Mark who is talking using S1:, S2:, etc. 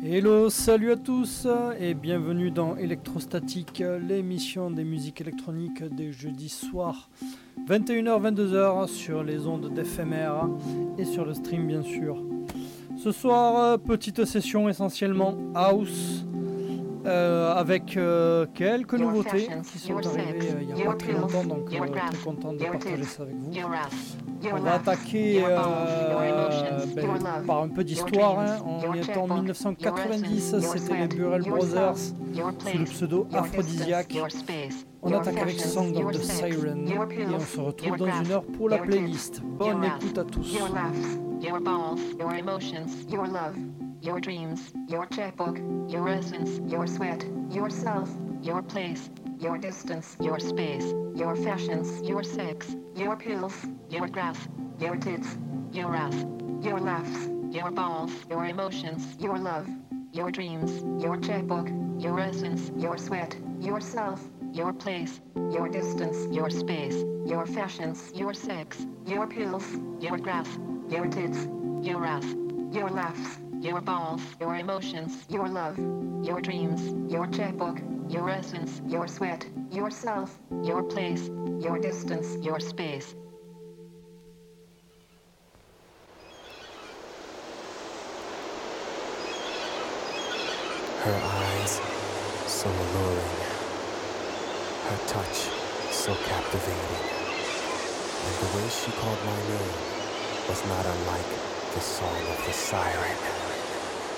S1: Hello, salut à tous et bienvenue dans Electrostatic, l'émission des musiques électroniques des jeudis soirs 21h-22h sur les ondes d'FMR et sur le stream bien sûr. Ce soir, petite session essentiellement house avec quelques nouveautés qui sont arrivées il n'y a pas très longtemps, donc très content de partager ça avec vous. On va attaquer par un peu d'histoire. On est en 1990, c'était les Burrell Brothers sous le pseudo Aphrodisiac. On attaque avec Song of the Siren et on se retrouve dans une heure pour la playlist. Bonne écoute à tous.
S2: Your balls, your emotions, your love, your dreams, your checkbook, your essence, your sweat, yourself, your place, your distance, your space, your fashions, your sex, your pills, your grass, your tits, your ass, your laughs, your balls, your emotions, your love, your dreams, your checkbook, your essence, your sweat, yourself, your place, your distance, your space, your fashions, your sex, your pills, your grass, your tits, your ass, your laughs, your balls, your emotions, your love, your dreams, your checkbook, your essence, your sweat, yourself, your place, your distance, your space.
S3: Her eyes, so alluring. Her touch, so captivating. And the way she called my name was not unlike the song of the siren.